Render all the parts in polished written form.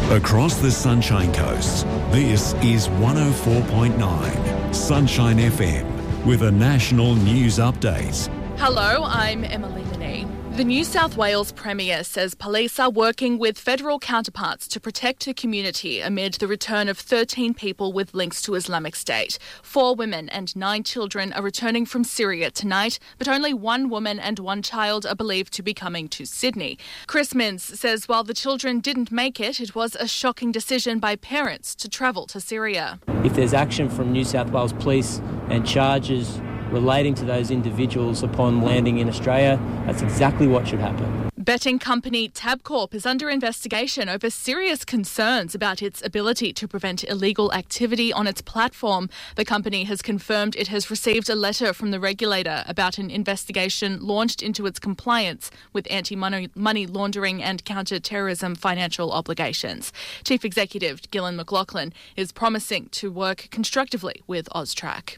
Across the Sunshine Coast, this is 104.9 Sunshine FM with a national news update. Hello, I'm Emily Minnie. The New South Wales Premier says police are working with federal counterparts to protect the community amid the return of 13 people with links to Islamic State. 4 women and 9 children are returning from Syria tonight, but only 1 woman and 1 child are believed to be coming to Sydney. Chris Minns says while the children didn't make it, it was a shocking decision by parents to travel to Syria. If there's action from New South Wales Police and charges relating to those individuals upon landing in Australia, that's exactly what should happen. Betting company Tabcorp is under investigation over serious concerns about its ability to prevent illegal activity on its platform. The company has confirmed it has received a letter from the regulator about an investigation launched into its compliance with anti-money laundering and counter-terrorism financial obligations. Chief Executive Gillan McLachlan is promising to work constructively with AUSTRAC.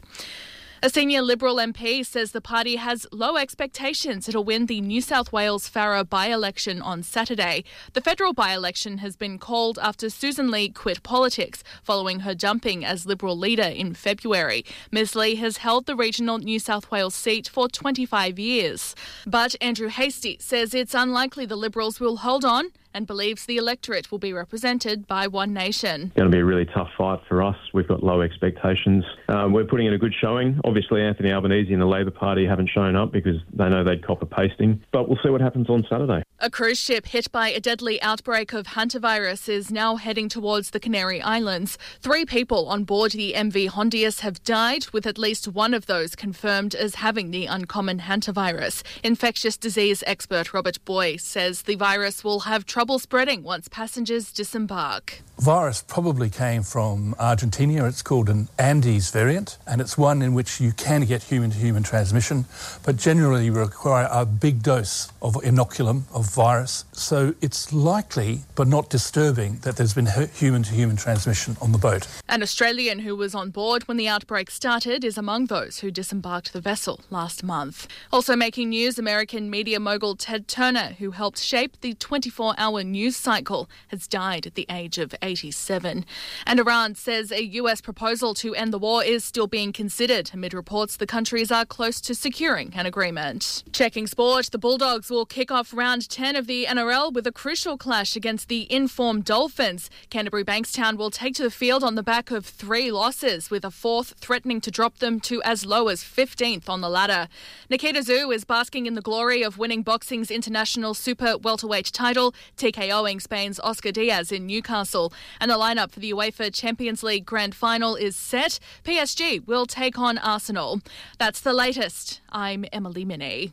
A senior Liberal MP says the party has low expectations it'll win the New South Wales Farrer by-election on Saturday. The federal by-election has been called after Susan Lee quit politics following her jumping as Liberal leader in February. Ms Lee has held the regional New South Wales seat for 25 years. But Andrew Hastie says it's unlikely the Liberals will hold on and believes the electorate will be represented by One Nation. It's going to be a really tough fight for us. We've got low expectations. We're putting in a good showing. Obviously, Anthony Albanese and the Labor Party haven't shown up because they know they'd cop a pasting. But we'll see what happens on Saturday. A cruise ship hit by a deadly outbreak of hantavirus is now heading towards the Canary Islands. 3 people on board the MV Hondius have died, with at least one of those confirmed as having the uncommon hantavirus. Infectious disease expert Robert Boy says the virus will have trouble spreading once passengers disembark. Virus probably came from Argentina. It's called an Andes variant, and it's one in which you can get human-to-human transmission, but generally you require a big dose of inoculum of virus. So it's likely, but not disturbing, that there's been human-to-human transmission on the boat. An Australian who was on board when the outbreak started is among those who disembarked the vessel last month. Also making news, American media mogul Ted Turner, who helped shape the 24-hour news cycle, has died at the age of 87. And Iran says a US proposal to end the war is still being considered amid reports the countries are close to securing an agreement. Checking sport, the Bulldogs will kick off round 10 of the NRL with a crucial clash against the in-form Dolphins. Canterbury Bankstown will take to the field on the back of 3 losses, with a 4th threatening to drop them to as low as 15th on the ladder. Nikita Tszyu is basking in the glory of winning boxing's international super welterweight title, TKOing Spain's Oscar Diaz in Newcastle. And the lineup for the UEFA Champions League Grand Final is set. PSG will take on Arsenal. That's the latest. I'm Emily Minnie.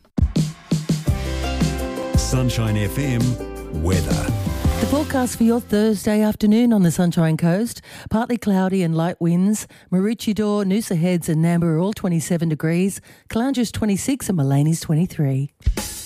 Sunshine FM weather. The forecast for your Thursday afternoon on the Sunshine Coast: partly cloudy and light winds. Maroochydore, Noosa Heads and Nambour are all 27 degrees. Caloundra's 26 and Mullaney's 23.